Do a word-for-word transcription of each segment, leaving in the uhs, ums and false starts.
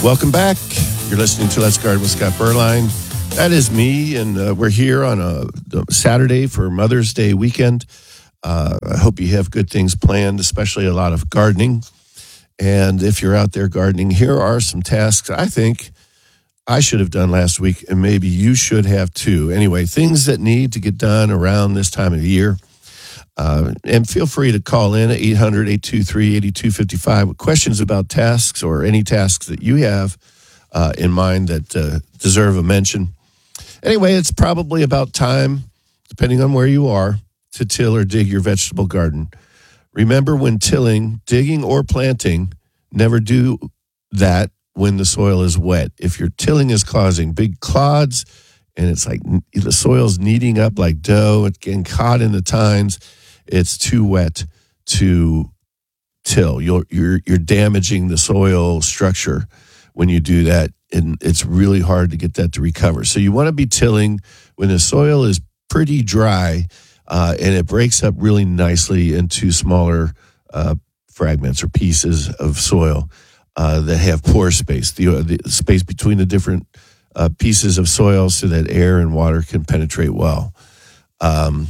Welcome back. You're listening to Let's Garden with Scott Berline. That is me, and uh, we're here on a, a Saturday for Mother's Day weekend. Uh, I hope you have good things planned, especially a lot of gardening. And if you're out there gardening, here are some tasks I think I should have done last week, and maybe you should have too. Anyway, things that need to get done around this time of the year. Uh, and feel free to call in at eight hundred, eight two three, eight two five five with questions about tasks or any tasks that you have uh, in mind that uh, deserve a mention. Anyway, it's probably about time, depending on where you are, to till or dig your vegetable garden. Remember, when tilling, digging, or planting, never do that when the soil is wet. If your tilling is causing big clods and it's like the soil's kneading up like dough, it's getting caught in the tines, it's too wet to till. You're, you're, you're damaging the soil structure when you do that, and it's really hard to get that to recover. So you want to be tilling when the soil is pretty dry uh, and it breaks up really nicely into smaller uh, fragments or pieces of soil uh, that have pore space, the, the space between the different uh, pieces of soil so that air and water can penetrate well. Um,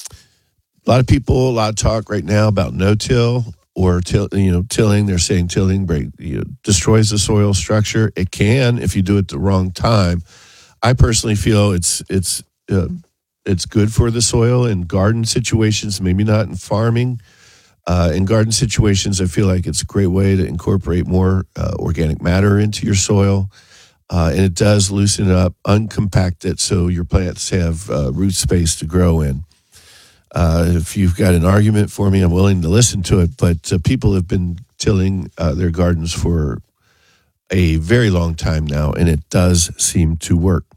a lot of people, a lot of talk right now about no-till or till, you know, tilling. They're saying tilling break, you know, destroys the soil structure. It can if you do it the wrong time. I personally feel it's it's uh, it's good for the soil in garden situations, maybe not in farming. Uh, in garden situations, I feel like it's a great way to incorporate more uh, organic matter into your soil. Uh, and it does loosen it up, uncompact it, so your plants have uh, root space to grow in. Uh, if you've got an argument for me, I'm willing to listen to it, but uh, people have been tilling uh, their gardens for a very long time now, and it does seem to work.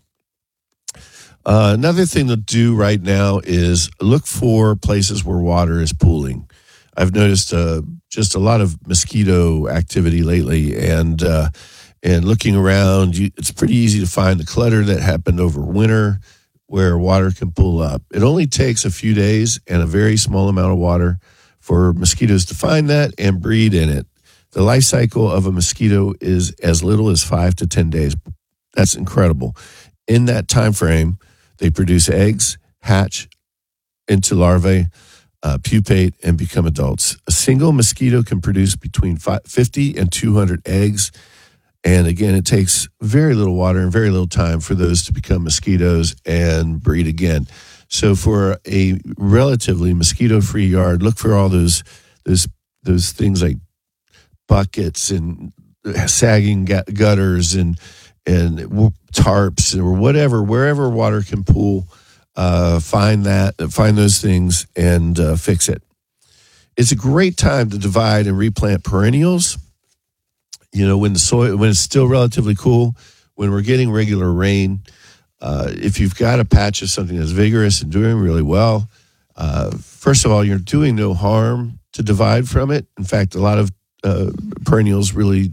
Uh, another thing to do right now is look for places where water is pooling. I've noticed uh, just a lot of mosquito activity lately, and uh, and looking around, you, it's pretty easy to find the clutter that happened over winter where water can pool up. It only takes a few days and a very small amount of water for mosquitoes to find that and breed in it. The life cycle of a mosquito is as little as five to ten days. That's incredible. In that time frame, they produce eggs, hatch into larvae, uh, pupate, and become adults. A single mosquito can produce between fifty and two hundred eggs. And again, it takes very little water and very little time for those to become mosquitoes and breed again. So for a relatively mosquito-free yard, look for all those those those things like buckets and sagging gutters and and tarps or whatever, wherever water can pool. Uh, find that, find those things, and uh, fix it. It's a great time to divide and replant perennials. You know, when the soil, when it's still relatively cool, when we're getting regular rain, uh, if you've got a patch of something that's vigorous and doing really well, uh, first of all, you're doing no harm to divide from it. In fact, a lot of uh, perennials really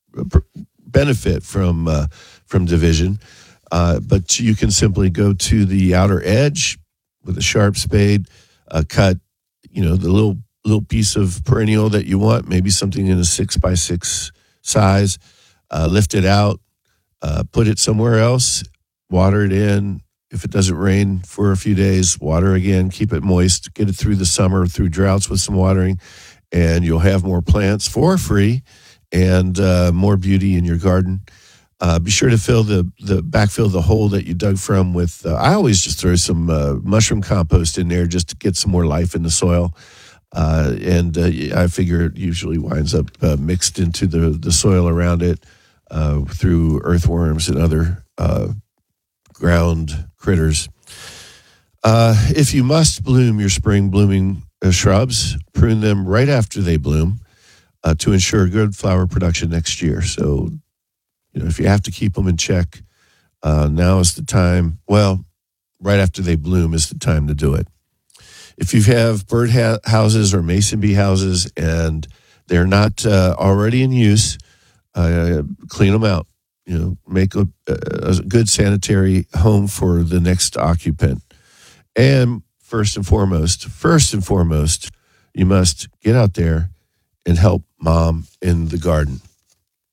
benefit from uh, from division. Uh, but you can simply go to the outer edge with a sharp spade, uh, cut, you know, the little little piece of perennial that you want, maybe something in a six by six size, uh, lift it out, uh, put it somewhere else, water it in. If it doesn't rain for a few days, water again, keep it moist, get it through the summer, through droughts with some watering, and you'll have more plants for free and uh, more beauty in your garden. Uh, be sure to fill the, the backfill the hole that you dug from with, uh, I always just throw some uh, mushroom compost in there just to get some more life in the soil. Uh, and uh, I figure it usually winds up uh, mixed into the, the soil around it uh, through earthworms and other uh, ground critters. Uh, if you must bloom your spring blooming uh, shrubs, prune them right after they bloom uh, to ensure good flower production next year. So, you know, if you have to keep them in check, uh, now is the time. Well, right after they bloom is the time to do it. If you have bird ha- houses or mason bee houses and they're not uh, already in use, uh, clean them out. You know, make a, a good sanitary home for the next occupant. And first and foremost, first and foremost, you must get out there and help mom in the garden.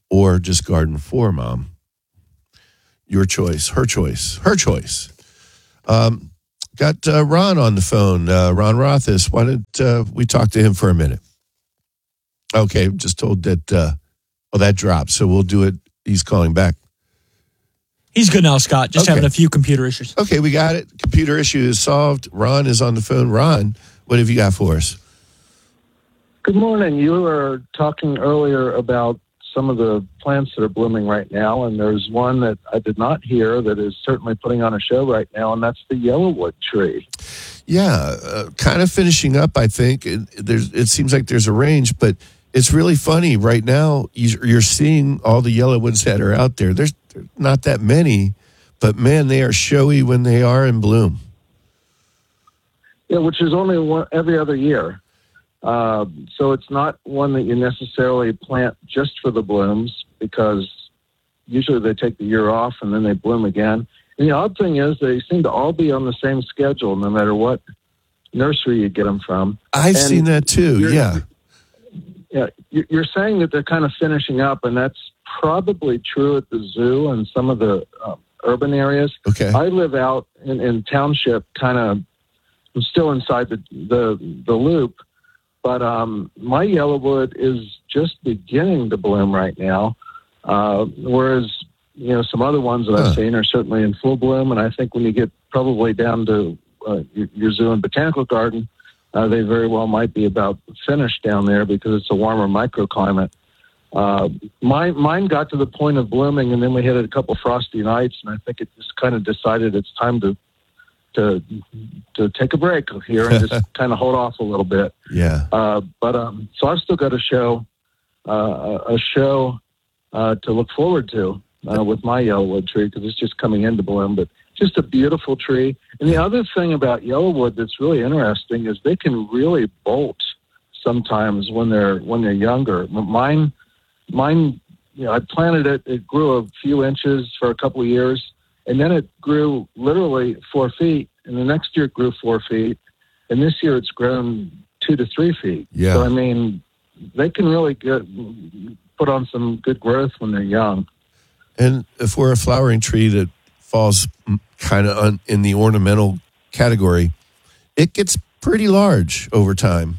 or just garden for mom. Your choice, her choice, her choice. Um, got uh, Ron on the phone. Uh, Ron Rothis. Why don't uh, we talk to him for a minute? Okay, just told that. Uh, well, that dropped, so we'll do it. He's calling back. He's good now, Scott. Just Okay. having a few computer issues. Okay, we got it. Computer issue is solved. Ron is on the phone. Ron, what have you got for us? Good morning. You were talking earlier about some of the plants that are blooming right now, and there's one that I did not hear that is certainly putting on a show right now, and that's the yellowwood tree. Yeah, uh, kind of finishing up, I think. It, there's, it seems like there's a range, but it's really funny. Right now, you- you're seeing all the yellowwoods that are out there. There's not that many, but man, they are showy when they are in bloom. Yeah, which is only one, every other year. Uh, so it's not one that you necessarily plant just for the blooms, because usually they take the year off and then they bloom again. And the odd thing is they seem to all be on the same schedule, no matter what nursery you get them from. I've And seen that too, you're- yeah. Yeah, you- you're saying that they're kind of finishing up, and that's probably true at the zoo and some of the uh, urban areas. Okay. I live out in, in township, kind of. I'm still inside the the, the loop, but um, my yellowwood is just beginning to bloom right now, uh, whereas you know some other ones that Huh. I've seen are certainly in full bloom. And I think when you get probably down to uh, your, your zoo and botanical garden, uh, they very well might be about finished down there because it's a warmer microclimate. Uh, mine, mine got to the point of blooming, and then we hit a couple frosty nights, and I think it just kind of decided it's time to to to take a break here and just kind of hold off a little bit. Yeah. Uh, but um, so I've still got a show, uh, a show uh, to look forward to uh, with my yellowwood tree, because it's just coming into bloom. But just a beautiful tree. And the other thing about yellowwood that's really interesting is they can really bolt sometimes when they're when they're younger. Mine, mine, you know, I planted it. It grew a few inches for a couple of years, and then it grew literally four feet. And the next year it grew four feet, and this year it's grown two to three feet. Yeah. So I mean, they can really get put on some good growth when they're young. And if we're a flowering tree that falls kind of in the ornamental category, it gets pretty large over time.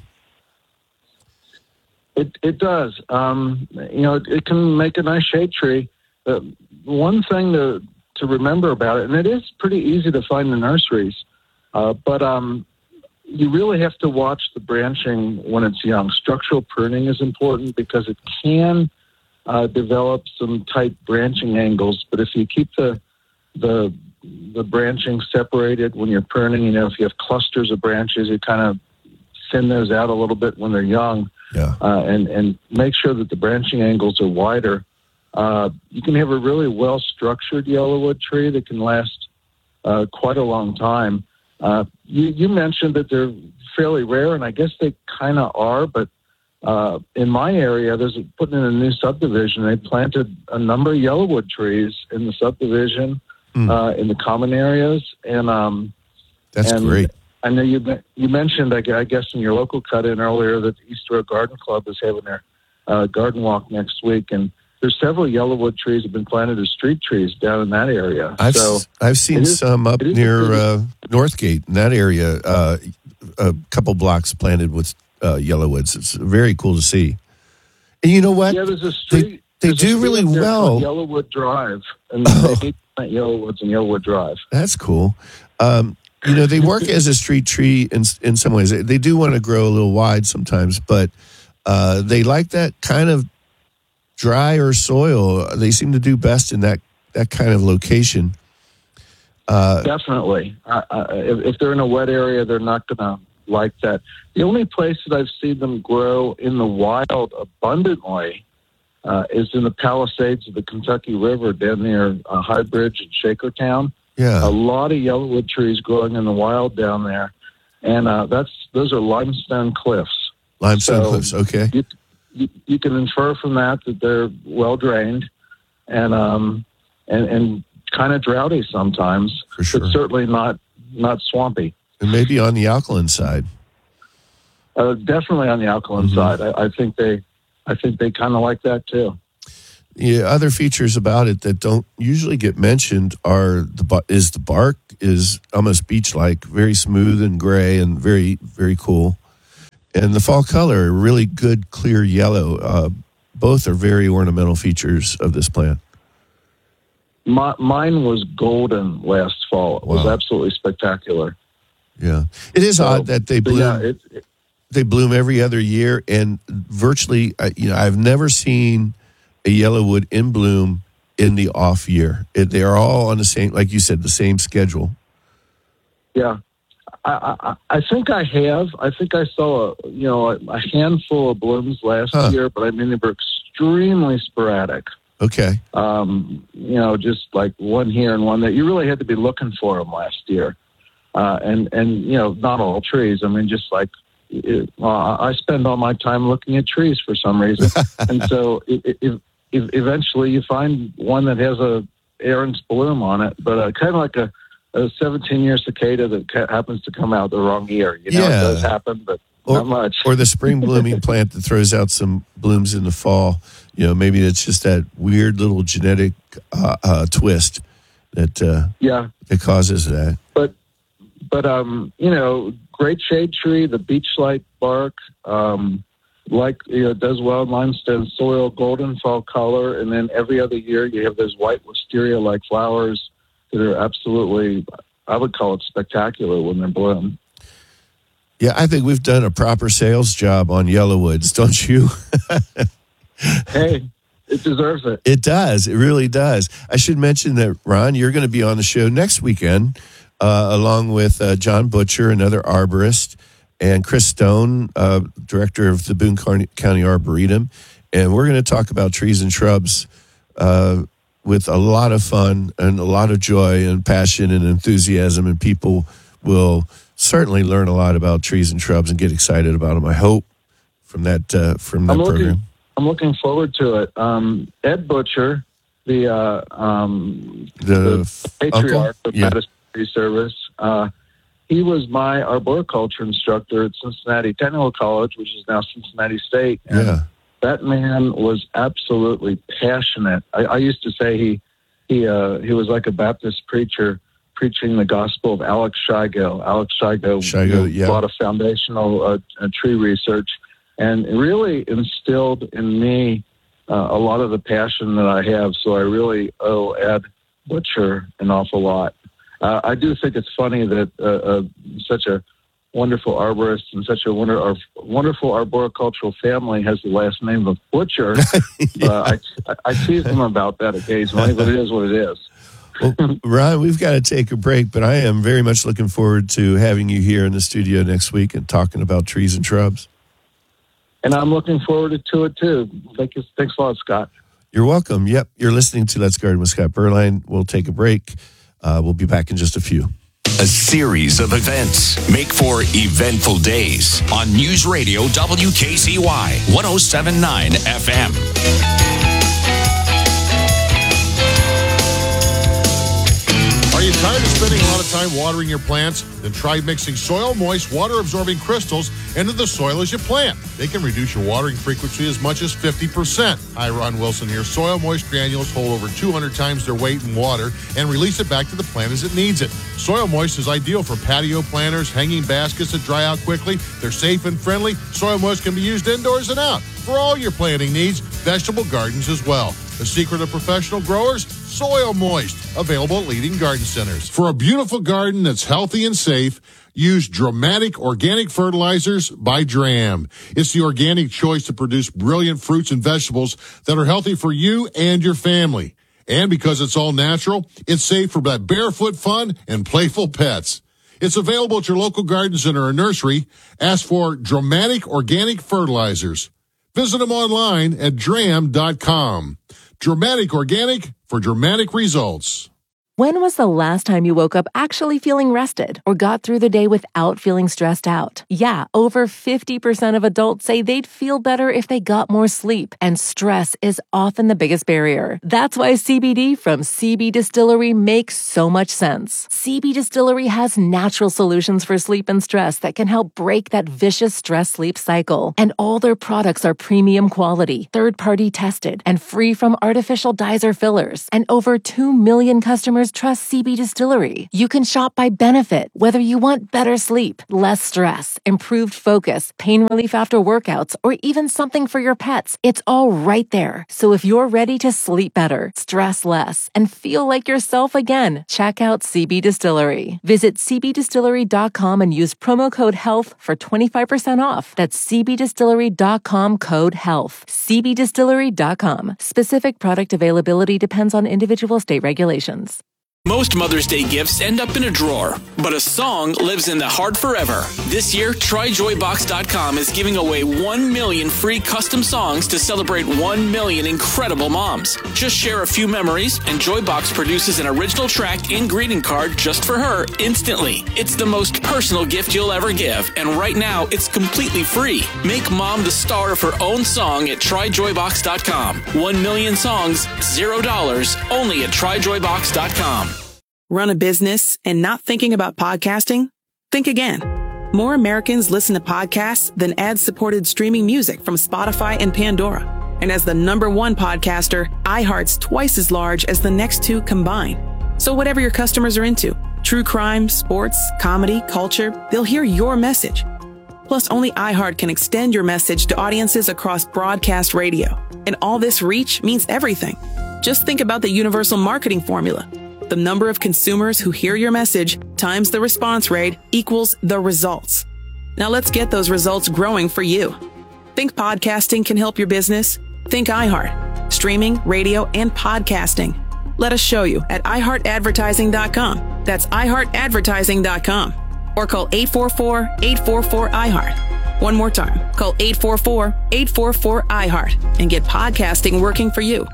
It it does. Um, you know, it, it can make a nice shade tree. Uh, one thing to to remember about it, and it is pretty easy to find in nurseries, uh, but um, you really have to watch the branching when it's young. Structural pruning is important because it can uh, develop some tight branching angles. But if you keep the the the branching separated when you're pruning, you know, if you have clusters of branches, you kind of thin those out a little bit when they're young. Yeah. Uh, and, and make sure that the branching angles are wider. Uh, you can have a really well-structured yellowwood tree that can last uh, quite a long time. Uh, you, you mentioned that they're fairly rare, and I guess they kind of are, but uh, in my area, there's a, putting in a new subdivision. They planted a number of yellowwood trees in the subdivision, Mm. uh, in the common areas. And um, That's and great. I know you you mentioned, I gu- I guess, in your local cut-in earlier that the East Road Garden Club is having their uh, garden walk next week, and there's several yellowwood trees have been planted as street trees down in that area. I've so s- I've seen it is- some up it is a near pretty- uh, Northgate in that area. Uh, a couple blocks planted with uh, yellowwoods. It's very cool to see. And you know what? yeah, there's a street. they there's a do street really up there called well. Yellowwood Drive, and they need to plant yellowwoods and Yellowwood Drive. That's cool. Um, you know, they work as a street tree in in some ways. They, they do want to grow a little wide sometimes, but uh, they like that kind of drier soil. They seem to do best in that that kind of location. Uh, Definitely. Uh, uh, if, if they're in a wet area, they're not going to like that. The only place that I've seen them grow in the wild abundantly uh, is in the Palisades of the Kentucky River down near uh, High Bridge and Shakertown. yeah. A lot of yellowwood trees growing in the wild down there, and uh, that's those are limestone cliffs. Limestone so- cliffs. Okay. You, you, you can infer from that that they're well drained and um, and, and kind of droughty sometimes, For sure. but certainly not not swampy. And maybe on the alkaline side. Uh, definitely on the alkaline Mhm. side. I, I think they, I think they kind of like that too. Yeah, other features about it that don't usually get mentioned are the bu- is the bark is almost beach-like, very smooth and gray and very very cool, and the fall color, really good clear yellow. Uh, both are very ornamental features of this plant. My, mine was golden last fall. It was Wow. absolutely spectacular. Yeah, it is So, odd that they but bloom. yeah, it, it, They bloom every other year, and virtually, uh, you know, I've never seen a yellowwood in bloom in the off year. It, they are all on the same, like you said, the same schedule. yeah. I, I, I think I have. I think I saw a you know a, a handful of blooms last Huh. year, but I mean they were extremely sporadic. Okay, Um, you know, just like one here and one there. You really had to be looking for them last year, uh, and and you know not all trees. I mean, just like it, uh, I spend all my time looking at trees for some reason, and so it, it, it, eventually you find one that has a Aaron's bloom on it, but uh, kind of like a a seventeen-year cicada that ca- happens to come out the wrong year. You know, Yeah. it does happen, but Or- not much. or the spring blooming plant that throws out some blooms in the fall. You know, maybe it's just that weird little genetic uh, uh, twist that uh, yeah, that causes that. but but um, you know, great shade tree, the beech-like bark, um, like you know, does well in limestone soil, golden fall color, and then every other year you have those white wisteria-like flowers that are absolutely, I would call it spectacular when they're bloom. Yeah, I think we've done a proper sales job on yellowwoods, don't you? Hey, it deserves it. It does. It really does. I should mention that, Ron, you're going to be on the show next weekend, uh, along with uh, John Butcher, another arborist, and Chris Stone, uh, director of the Boone County Arboretum. And we're going to talk about trees and shrubs uh, with a lot of fun and a lot of joy and passion and enthusiasm. And people will certainly learn a lot about trees and shrubs and get excited about them, I hope, from that, uh, from that I'm looking, program. I'm looking forward to it. Um, Ed Butcher, the, uh, um, The, the patriarch uncle? of Yeah. Madison Tree Service, uh, he was my arboriculture instructor at Cincinnati Technical College, which is now Cincinnati State. And Yeah. that man was absolutely passionate. I, I used to say he he uh, he was like a Baptist preacher preaching the gospel of Alex Shigo. Alex Shigo, Shigo, you know, yeah. brought a foundational uh, uh, tree research and it really instilled in me uh, a lot of the passion that I have. So I really owe Ed Butcher an awful lot. Uh, I do think it's funny that uh, uh, such a wonderful arborist and such a wonder, ar- wonderful arboricultural family has the last name of Butcher. uh, I, I tease them about that occasionally, but it is what it is. Well, Ron, we've got to take a break, but I am very much looking forward to having you here in the studio next week and talking about trees and shrubs. And I'm looking forward to it too. Thank you. Thanks a lot, Scott. You're welcome. Yep, you're listening to Let's Garden with Scott Berline. We'll take a break. Uh, we'll be back in just a few. A series of events make for eventful days on News Radio W K C Y one oh seven point nine F M. Are you tired of spending a lot of time watering your plants? Then try mixing soil moist, water-absorbing crystals into the soil as you plant. They can reduce your watering frequency as much as fifty percent. Hi, Ron Wilson here. Soil moist granules hold over two hundred times their weight in water and release it back to the plant as it needs it. Soil moist is ideal for patio planters, hanging baskets that dry out quickly. They're safe and friendly. Soil moist can be used indoors and out for all your planting needs, vegetable gardens as well. The secret of professional growers? Soil Moist, available at leading garden centers. For a beautiful garden that's healthy and safe, use Dramatic Organic Fertilizers by Dram. It's the organic choice to produce brilliant fruits and vegetables that are healthy for you and your family. And because it's all natural, it's safe for that barefoot fun and playful pets. It's available at your local garden center or nursery. Ask for Dramatic Organic Fertilizers. Visit them online at dram dot com. Dramatic Organic for dramatic results. When was the last time you woke up actually feeling rested or got through the day without feeling stressed out? Yeah, over fifty percent of adults say they'd feel better if they got more sleep, and stress is often the biggest barrier. That's why C B D from C B Distillery makes so much sense. C B Distillery has natural solutions for sleep and stress that can help break that vicious stress-sleep cycle. And all their products are premium quality, third-party tested, and free from artificial dyes or fillers. And over two million customers trust C B Distillery. You can shop by benefit, whether you want better sleep, less stress, improved focus, pain relief after workouts, or even something for your pets. It's all right there. So if you're ready to sleep better, stress less, and feel like yourself again, check out C B Distillery. Visit c b distillery dot com and use promo code HEALTH for twenty-five percent off. That's c b distillery dot com code HEALTH. c b distillery dot com. Specific product availability depends on individual state regulations. Most Mother's Day gifts end up in a drawer, but a song lives in the heart forever. This year, try joy box dot com is giving away one million free custom songs to celebrate one million incredible moms. Just share a few memories, and Joybox produces an original track and greeting card just for her instantly. It's the most personal gift you'll ever give, and right now, it's completely free. Make mom the star of her own song at try joy box dot com. One million songs, zero dollars, only at try joy box dot com. Run a business and not thinking about podcasting? Think again. More Americans listen to podcasts than ad-supported streaming music from Spotify and Pandora. And as the number one podcaster, iHeart's twice as large as the next two combined. So whatever your customers are into, true crime, sports, comedy, culture, they'll hear your message. Plus, only iHeart can extend your message to audiences across broadcast radio. And all this reach means everything. Just think about the universal marketing formula. The number of consumers who hear your message times the response rate equals the results. Now let's get those results growing for you. Think podcasting can help your business? Think iHeart. Streaming, radio, and podcasting. Let us show you at i heart advertising dot com. That's i heart advertising dot com. Or call eight four four, eight four four, I heart. One more time. Call eight four four, eight four four, I heart and get podcasting working for you.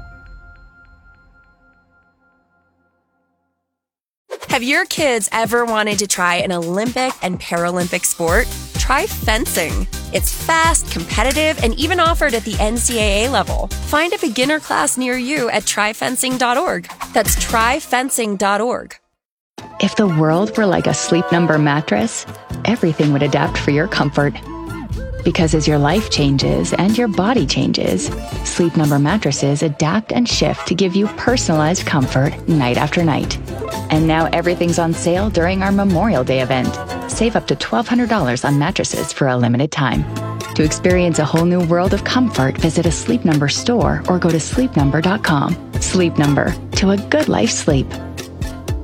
Have your kids ever wanted to try an Olympic and Paralympic sport? Try fencing. It's fast, competitive, and even offered at the N C double A level. Find a beginner class near you at try fencing dot org. That's try fencing dot org. If the world were like a Sleep Number mattress, everything would adapt for your comfort. Because as your life changes and your body changes, Sleep Number mattresses adapt and shift to give you personalized comfort night after night. And now everything's on sale during our Memorial Day event. Save up to twelve hundred dollars on mattresses for a limited time. To experience a whole new world of comfort, visit a Sleep Number store or go to sleep number dot com. Sleep Number, to a good life sleep.